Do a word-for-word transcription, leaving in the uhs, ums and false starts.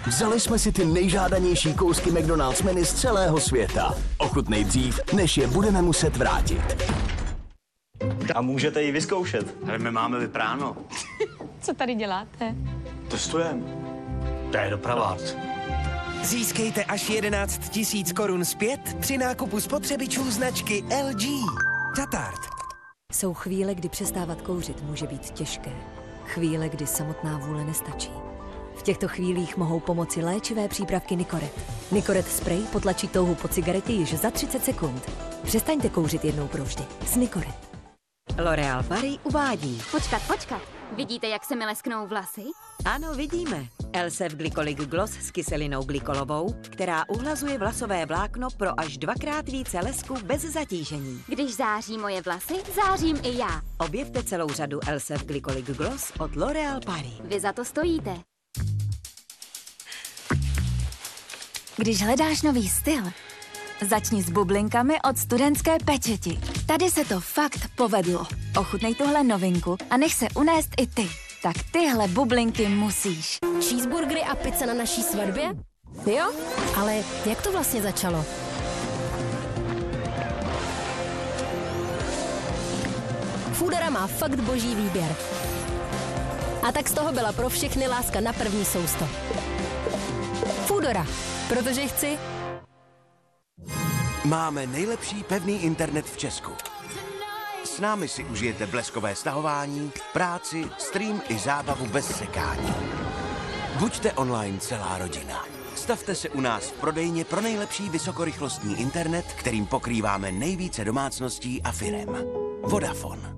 Vzali jsme si ty nejžádanější kousky McDonald's menu z celého světa. Ochutnej dřív, než je budeme muset vrátit. A můžete ji vyzkoušet. Ale my máme vypráno. Co tady děláte? Testujeme. To je doprava. Získejte až jedenáct tisíc korun zpět při nákupu spotřebičů značky L G. Tatart. Jsou chvíle, kdy přestávat kouřit může být těžké. Chvíle, kdy samotná vůle nestačí. V těchto chvílích mohou pomoci léčivé přípravky Nicoret. Nicoret spray potlačí touhu po cigaretě již za třicet sekund. Přestaňte kouřit jednou provždy s Nicoret. L'Oréal Paris uvádí. Počkat, počkat. Vidíte, jak se mi lesknou vlasy? Ano, vidíme. Elsef Glycolic Gloss s kyselinou glykolovou, která uhlazuje vlasové vlákno pro až dvakrát více lesku bez zatížení. Když září moje vlasy, zářím i já. Objevte celou řadu Elsef Glycolic Gloss od L'Oréal Paris. Vy za to stojíte. Když hledáš nový styl, začni s bublinkami od Studentské pečeti. Tady se to fakt povedlo. Ochutnej tuhle novinku a nech se unést i ty. Tak tyhle bublinky musíš. Cheeseburgery a pizza na naší svatbě? Jo, ale jak to vlastně začalo? Foodora má fakt boží výběr. A tak z toho byla pro všechny láska na první sousto. Foodora, protože chci. Máme nejlepší pevný internet v Česku. S námi si užijete bleskové stahování, práci, stream i zábavu bez sekání. Buďte online celá rodina. Stavte se u nás v prodejně pro nejlepší vysokorychlostní internet, kterým pokrýváme nejvíce domácností a firem. Vodafone.